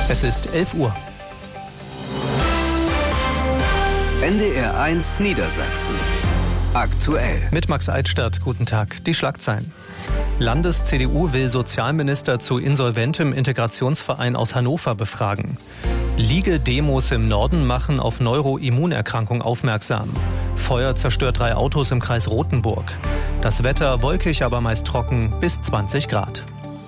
Es ist 11 Uhr. NDR 1 Niedersachsen. Aktuell. Mit Max Altstadt, guten Tag. Die Schlagzeilen. Landes-CDU will Sozialminister zu insolventem Integrationsverein aus Hannover befragen. Liege-Demos im Norden machen auf Neuroimmunerkrankung aufmerksam. Feuer zerstört 3 Autos im Kreis Rothenburg. Das Wetter wolkig, aber meist trocken, bis 20 Grad.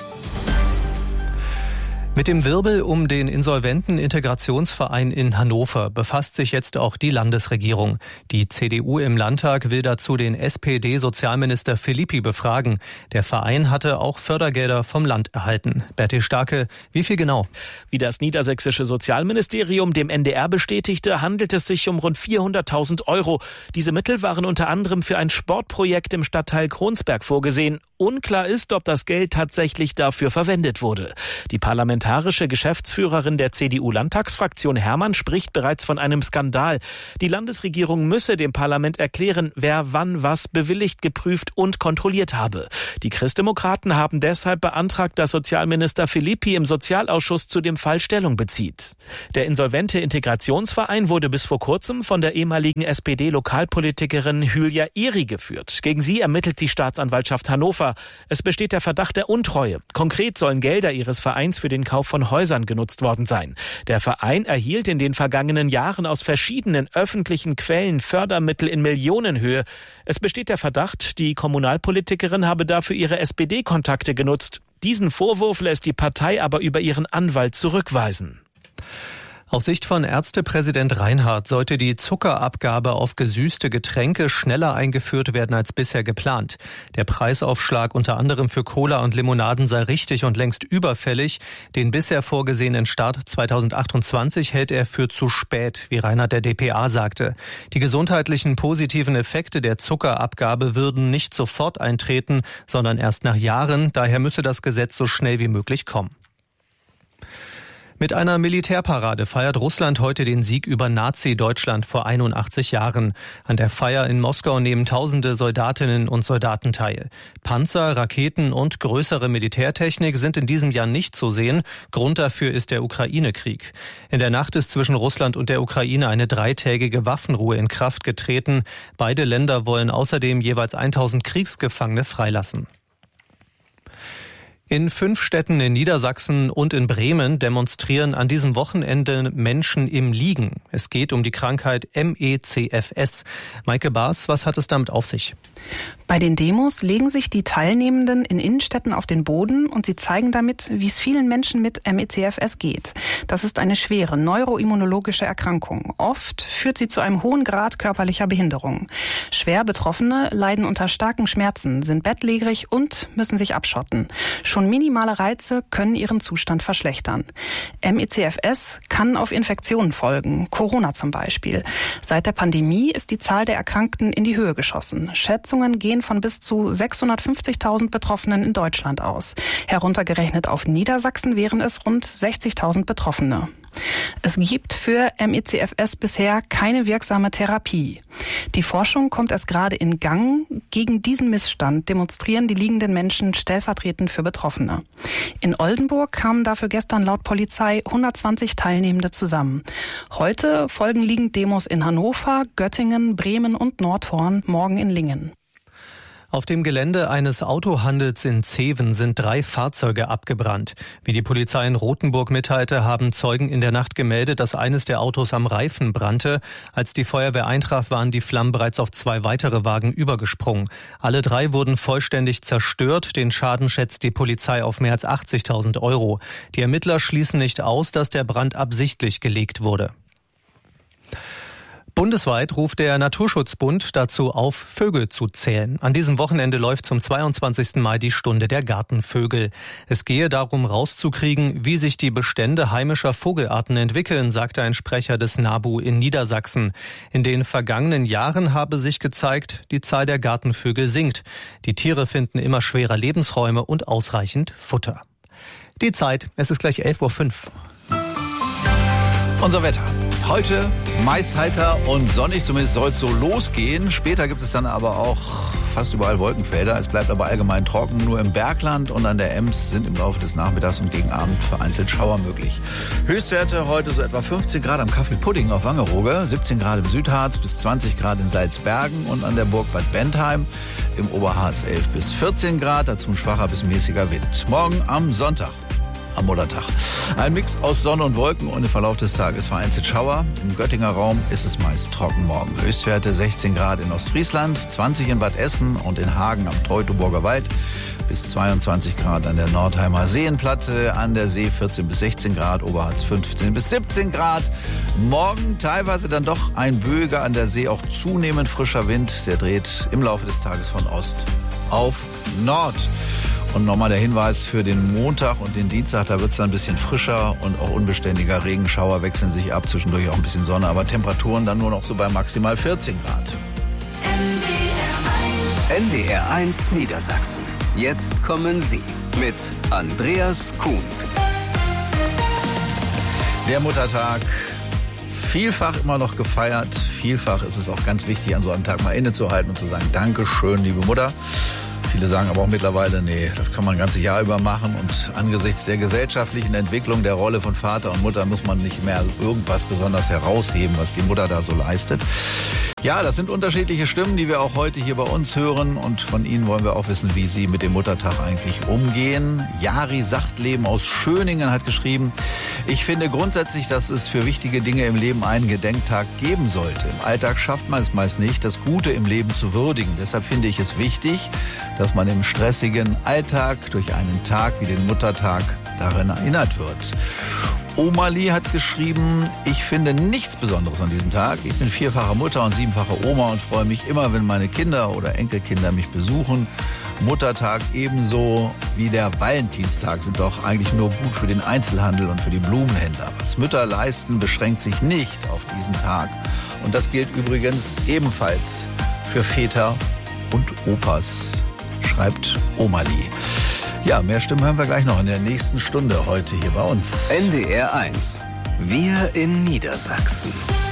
Mit dem Wirbel um den insolventen Integrationsverein in Hannover befasst sich jetzt auch die Landesregierung. Die CDU im Landtag will dazu den SPD-Sozialminister Filippi befragen. Der Verein hatte auch Fördergelder vom Land erhalten. Berti Starke, wie viel genau? Wie das niedersächsische Sozialministerium dem NDR bestätigte, handelt es sich um rund 400.000 Euro. Diese Mittel waren unter anderem für ein Sportprojekt im Stadtteil Kronsberg vorgesehen. Unklar ist, ob das Geld tatsächlich dafür verwendet wurde. Die parlamentarische Geschäftsführerin der CDU-Landtagsfraktion Hermann spricht bereits von einem Skandal. Die Landesregierung müsse dem Parlament erklären, wer wann was bewilligt, geprüft und kontrolliert habe. Die Christdemokraten haben deshalb beantragt, dass Sozialminister Filippi im Sozialausschuss zu dem Fall Stellung bezieht. Der insolvente Integrationsverein wurde bis vor kurzem von der ehemaligen SPD-Lokalpolitikerin Hülya Iri geführt. Gegen sie ermittelt die Staatsanwaltschaft Hannover. Es besteht der Verdacht der Untreue. Konkret sollen Gelder ihres Vereins für den Kauf von Häusern genutzt worden sein. Der Verein erhielt in den vergangenen Jahren aus verschiedenen öffentlichen Quellen Fördermittel in Millionenhöhe. Es besteht der Verdacht, die Kommunalpolitikerin habe dafür ihre SPD-Kontakte genutzt. Diesen Vorwurf lässt die Partei aber über ihren Anwalt zurückweisen. Aus Sicht von Ärztepräsident Reinhardt sollte die Zuckerabgabe auf gesüßte Getränke schneller eingeführt werden als bisher geplant. Der Preisaufschlag unter anderem für Cola und Limonaden sei richtig und längst überfällig. Den bisher vorgesehenen Start 2028 hält er für zu spät, wie Reinhardt der dpa sagte. Die gesundheitlichen positiven Effekte der Zuckerabgabe würden nicht sofort eintreten, sondern erst nach Jahren. Daher müsse das Gesetz so schnell wie möglich kommen. Mit einer Militärparade feiert Russland heute den Sieg über Nazi-Deutschland vor 81 Jahren. An der Feier in Moskau nehmen tausende Soldatinnen und Soldaten teil. Panzer, Raketen und größere Militärtechnik sind in diesem Jahr nicht zu sehen. Grund dafür ist der Ukraine-Krieg. In der Nacht ist zwischen Russland und der Ukraine eine 3-tägige Waffenruhe in Kraft getreten. Beide Länder wollen außerdem jeweils 1000 Kriegsgefangene freilassen. In 5 Städten in Niedersachsen und in Bremen demonstrieren an diesem Wochenende Menschen im Liegen. Es geht um die Krankheit MECFS. Maike Baas, was hat es damit auf sich? Bei den Demos legen sich die Teilnehmenden in Innenstädten auf den Boden und sie zeigen damit, wie es vielen Menschen mit MECFS geht. Das ist eine schwere neuroimmunologische Erkrankung. Oft führt sie zu einem hohen Grad körperlicher Behinderung. Schwer Betroffene leiden unter starken Schmerzen, sind bettlägerig und müssen sich abschotten. Schon minimale Reize können ihren Zustand verschlechtern. MECFS kann auf Infektionen folgen, Corona zum Beispiel. Seit der Pandemie ist die Zahl der Erkrankten in die Höhe geschossen. Schätzungen gehen von bis zu 650.000 Betroffenen in Deutschland aus. Heruntergerechnet auf Niedersachsen wären es rund 60.000 Betroffene. Es gibt für MECFS bisher keine wirksame Therapie. Die Forschung kommt erst gerade in Gang. Gegen diesen Missstand demonstrieren die liegenden Menschen stellvertretend für Betroffene. In Oldenburg kamen dafür gestern laut Polizei 120 Teilnehmende zusammen. Heute folgen Liegenddemos in Hannover, Göttingen, Bremen und Nordhorn, morgen in Lingen. Auf dem Gelände eines Autohandels in Zeven sind 3 Fahrzeuge abgebrannt. Wie die Polizei in Rothenburg mitteilte, haben Zeugen in der Nacht gemeldet, dass eines der Autos am Reifen brannte. Als die Feuerwehr eintraf, waren die Flammen bereits auf 2 weitere Wagen übergesprungen. Alle 3 wurden vollständig zerstört. Den Schaden schätzt die Polizei auf mehr als 80.000 Euro. Die Ermittler schließen nicht aus, dass der Brand absichtlich gelegt wurde. Bundesweit ruft der Naturschutzbund dazu auf, Vögel zu zählen. An diesem Wochenende läuft zum 22. Mal die Stunde der Gartenvögel. Es gehe darum, rauszukriegen, wie sich die Bestände heimischer Vogelarten entwickeln, sagte ein Sprecher des NABU in Niedersachsen. In den vergangenen Jahren habe sich gezeigt, die Zahl der Gartenvögel sinkt. Die Tiere finden immer schwerer Lebensräume und ausreichend Futter. Die Zeit, es ist gleich 11.05 Uhr. Unser Wetter. Heute meist heiter und sonnig, zumindest soll es so losgehen. Später gibt es dann aber auch fast überall Wolkenfelder. Es bleibt aber allgemein trocken. Nur im Bergland und an der Ems sind im Laufe des Nachmittags und gegen Abend vereinzelt Schauer möglich. Höchstwerte heute so etwa 15 Grad am Café Pudding auf Wangerooge, 17 Grad im Südharz bis 20 Grad in Salzbergen und an der Burg Bad Bentheim. Im Oberharz 11 bis 14 Grad, dazu ein schwacher bis mäßiger Wind. Morgen am Sonntag. Am Muttertag. Ein Mix aus Sonne und Wolken und im Verlauf des Tages vereinzelt Schauer. Im Göttinger Raum ist es meist trocken morgen. Höchstwerte 16 Grad in Ostfriesland, 20 in Bad Essen und in Hagen am Teutoburger Wald, bis 22 Grad an der Nordheimer Seenplatte, an der See 14 bis 16 Grad, Oberharz 15 bis 17 Grad. Morgen teilweise dann doch ein böiger, an der See auch zunehmend frischer Wind. Der dreht im Laufe des Tages von Ost auf Nord. Und nochmal der Hinweis für den Montag und den Dienstag, da wird es dann ein bisschen frischer und auch unbeständiger. Regenschauer wechseln sich ab, zwischendurch auch ein bisschen Sonne, aber Temperaturen dann nur noch so bei maximal 14 Grad. NDR1 Niedersachsen. Jetzt kommen Sie mit Andreas Kuhns. Der Muttertag, vielfach immer noch gefeiert. Vielfach ist es auch ganz wichtig, an so einem Tag mal innezuhalten und zu sagen, Dankeschön, liebe Mutter. Viele sagen aber auch mittlerweile, nee, das kann man ein ganzes Jahr über machen und angesichts der gesellschaftlichen Entwicklung der Rolle von Vater und Mutter muss man nicht mehr irgendwas besonders herausheben, was die Mutter da so leistet. Ja, das sind unterschiedliche Stimmen, die wir auch heute hier bei uns hören und von Ihnen wollen wir auch wissen, wie Sie mit dem Muttertag eigentlich umgehen. Jari Sachtleben aus Schöningen hat geschrieben, ich finde grundsätzlich, dass es für wichtige Dinge im Leben einen Gedenktag geben sollte. Im Alltag schafft man es meist nicht, das Gute im Leben zu würdigen. Deshalb finde ich es wichtig, dass man im stressigen Alltag durch einen Tag wie den Muttertag daran erinnert wird. Omali hat geschrieben, ich finde nichts Besonderes an diesem Tag. Ich bin 4-fache Mutter und 7-fache Oma und freue mich immer, wenn meine Kinder oder Enkelkinder mich besuchen. Muttertag ebenso wie der Valentinstag sind doch eigentlich nur gut für den Einzelhandel und für die Blumenhändler. Was Mütter leisten, beschränkt sich nicht auf diesen Tag. Und das gilt übrigens ebenfalls für Väter und Opas, schreibt Omali. Ja, mehr Stimmen hören wir gleich noch in der nächsten Stunde heute hier bei uns. NDR1. Wir in Niedersachsen.